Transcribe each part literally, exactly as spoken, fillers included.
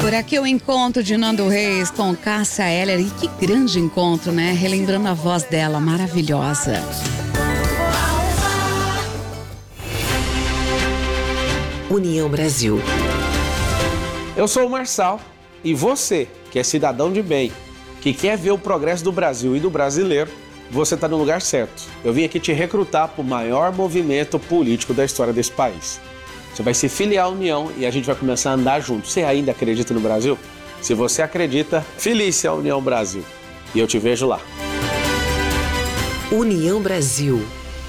Por aqui o encontro de Nando Reis com Cássia Eller. E que grande encontro, né? Relembrando a voz dela, maravilhosa. União Brasil. Eu sou o Marçal e você, que é cidadão de bem, que quer ver o progresso do Brasil e do brasileiro, você está no lugar certo. Eu vim aqui te recrutar para o maior movimento político da história desse país. Você vai se filiar à União e a gente vai começar a andar junto. Você ainda acredita no Brasil? Se você acredita, filie-se à União Brasil. E eu te vejo lá. União Brasil.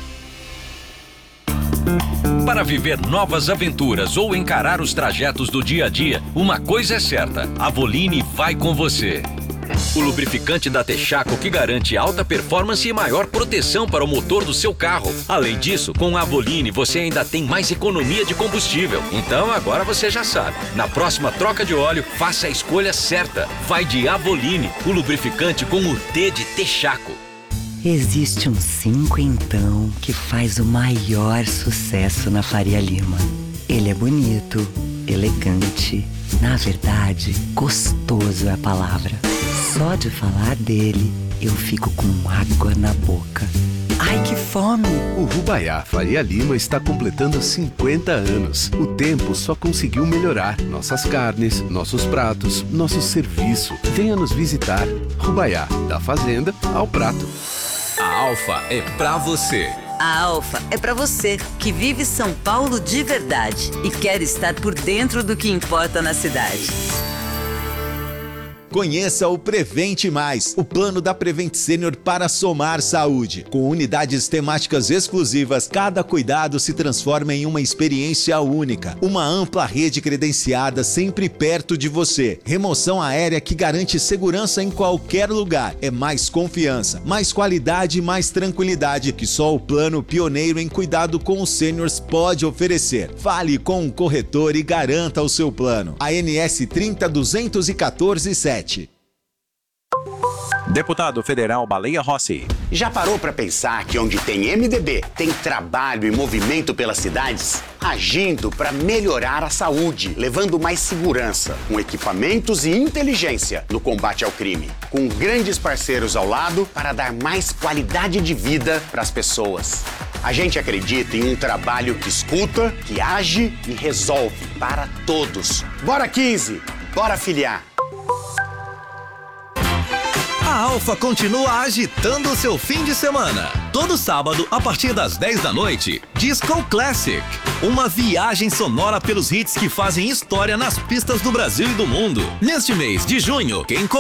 Para viver novas aventuras ou encarar os trajetos do dia a dia, uma coisa é certa: a Avoline vai com você. O lubrificante da Texaco que garante alta performance e maior proteção para o motor do seu carro. Além disso, com a Avoline você ainda tem mais economia de combustível. Então agora você já sabe. Na próxima troca de óleo, faça a escolha certa. Vai de Avoline, o lubrificante com o T de Texaco. Existe um cinquentão que faz o maior sucesso na Faria Lima. Ele é bonito, elegante, na verdade, gostoso é a palavra. Só de falar dele, eu fico com água na boca. Ai, que fome! O Rubaiá Faria Lima está completando cinquenta anos. O tempo só conseguiu melhorar nossas carnes, nossos pratos, nosso serviço. Venha nos visitar. Rubaiá, da fazenda ao prato. A Alfa é pra você. A Alfa é pra você que vive São Paulo de verdade e quer estar por dentro do que importa na cidade. Conheça o Prevente Mais, o plano da Prevent Senior para somar saúde. Com unidades temáticas exclusivas, cada cuidado se transforma em uma experiência única. Uma ampla rede credenciada sempre perto de você. Remoção aérea que garante segurança em qualquer lugar. É mais confiança, mais qualidade e mais tranquilidade que só o plano pioneiro em cuidado com os sêniors pode oferecer. Fale com o corretor e garanta o seu plano. A N S trinta duzentos e quatorze sete. Deputado Federal Baleia Rossi. Já parou para pensar que onde tem M D B, tem trabalho e movimento pelas cidades? Agindo para melhorar a saúde, levando mais segurança, com equipamentos e inteligência no combate ao crime. Com grandes parceiros ao lado para dar mais qualidade de vida para as pessoas. A gente acredita em um trabalho que escuta, que age e resolve para todos. Bora quinze! Bora filiar! A Alfa continua agitando o seu fim de semana. Todo sábado, a partir das dez da noite, Disco Classic. Uma viagem sonora pelos hits que fazem história nas pistas do Brasil e do mundo. Neste mês de junho, quem